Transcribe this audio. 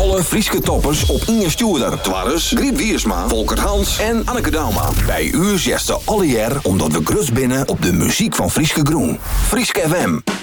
Alle Frieske toppers op Inge Stuurder. Twarres, Griet Wiersma, Volker Hans en Anneke Dauma. Bij u zesde alle jaar omdat we grut binnen op de muziek van Frieske Groen. Frieske FM.